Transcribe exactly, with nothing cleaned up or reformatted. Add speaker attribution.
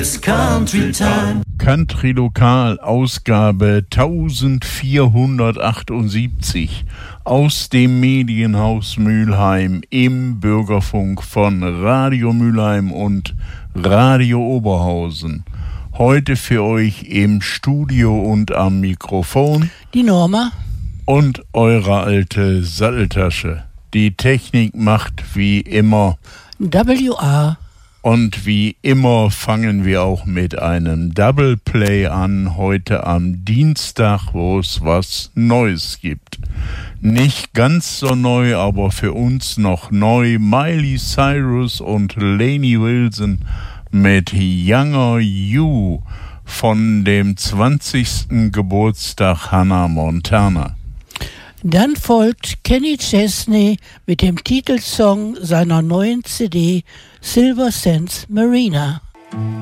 Speaker 1: Country Time.
Speaker 2: Country Lokal, Ausgabe vierzehnhundertachtundsiebzig aus dem Medienhaus Mülheim im Bürgerfunk von Radio Mülheim und Radio Oberhausen. Heute für euch im Studio und am Mikrofon
Speaker 3: die Norma
Speaker 2: und eure alte Satteltasche. Die Technik macht wie immer
Speaker 3: W A.
Speaker 2: Und wie immer fangen wir auch mit einem Double Play an, heute am Dienstag, wo es was Neues gibt. Nicht ganz so neu, aber für uns noch neu. Miley Cyrus und Lainey Wilson mit Younger You von dem zwanzigsten Geburtstag Hannah Montana.
Speaker 3: Dann folgt Kenny Chesney mit dem Titelsong seiner neuen C D Silver Sands Marina.